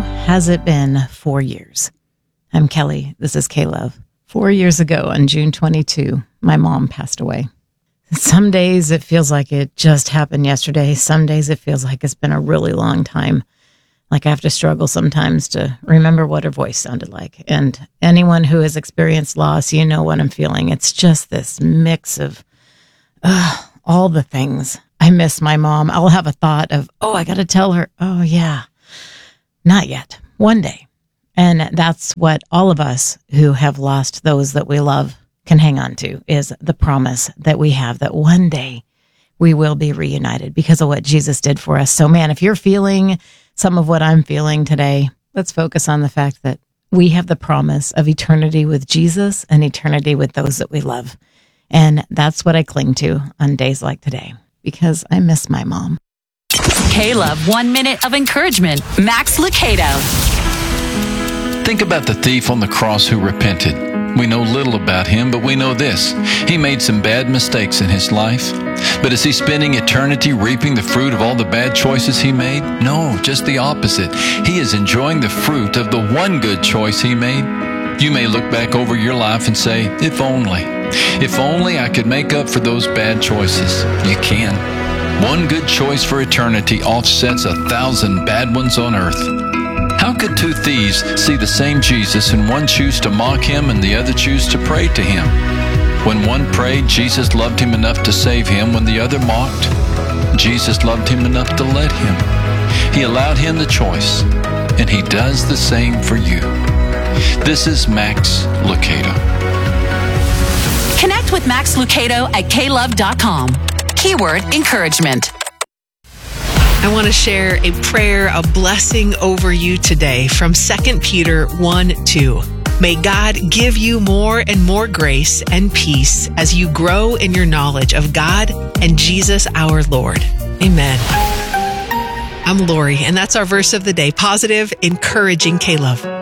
has it been 4 years? I'm Kelly. This is K-Love. 4 years ago on June 22, my mom passed away. Some days it feels like it just happened yesterday. Some days it feels like it's been a really long time. Like I have to struggle sometimes to remember what her voice sounded like. And anyone who has experienced loss, you know what I'm feeling. It's just this mix of all the things. I miss my mom. I'll have a thought of, I got to tell her. Oh, yeah. Not yet. One day. And that's what all of us who have lost those that we love can hang on to, is the promise that we have that one day we will be reunited because of what Jesus did for us. So, man, if you're feeling some of what I'm feeling today, let's focus on the fact that we have the promise of eternity with Jesus and eternity with those that we love. And that's what I cling to on days like today, because I miss my mom. K-Love, 1 minute of encouragement. Max Lucado. Think about the thief on the cross who repented. We know little about him, but we know this. He made some bad mistakes in his life. But is he spending eternity reaping the fruit of all the bad choices he made? No, just the opposite. He is enjoying the fruit of the one good choice he made. You may look back over your life and say, if only I could make up for those bad choices. You can. One good choice for eternity offsets 1,000 bad ones on earth. How could two thieves see the same Jesus and one choose to mock him and the other choose to pray to him? When one prayed, Jesus loved him enough to save him. When the other mocked, Jesus loved him enough to let him. He allowed him the choice, and he does the same for you. This is Max Lucado. Connect with Max Lucado at klove.com. Keyword encouragement. I want to share a prayer, a blessing over you today from 2 Peter 1:2. May God give you more and more grace and peace as you grow in your knowledge of God and Jesus our Lord. Amen. I'm Lori, and that's our verse of the day. Positive, encouraging K-Love.